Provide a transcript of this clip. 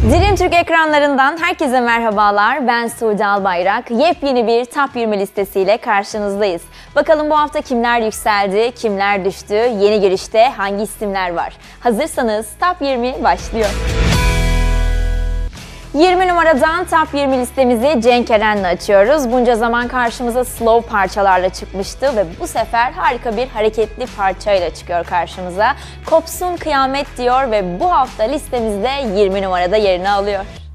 Dream Türk ekranlarından herkese merhabalar. Ben Suudi Albayrak. Yepyeni bir Top 20 listesiyle karşınızdayız. Bakalım bu hafta kimler yükseldi, kimler düştü, yeni girişte hangi isimler var? Hazırsanız Top 20 başlıyor. 20 numaradan Top 20 listemizi Cenk Eren'le açıyoruz. Bunca zaman karşımıza slow parçalarla çıkmıştı ve bu sefer harika bir hareketli parçayla çıkıyor karşımıza. Kopsun kıyamet diyor ve bu hafta listemizde 20 numarada yerini alıyor.